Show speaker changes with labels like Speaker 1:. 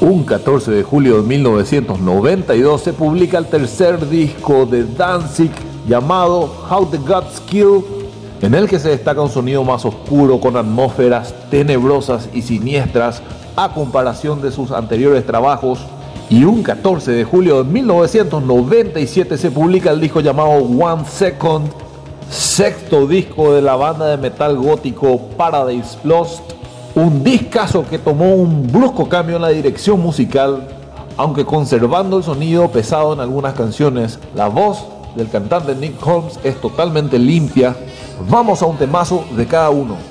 Speaker 1: Un 14 de julio de 1992 se publica el tercer disco de Danzig llamado How the Gods Kill, en el que se destaca un sonido más oscuro con atmósferas tenebrosas y siniestras a comparación de sus anteriores trabajos. Y un 14 de julio de 1997 se publica el disco llamado One Second, sexto disco de la banda de metal gótico Paradise Lost. Un discazo que tomó un brusco cambio en la dirección musical, aunque conservando el sonido pesado en algunas canciones. La voz del cantante Nick Holmes es totalmente limpia. Vamos a un temazo de cada uno.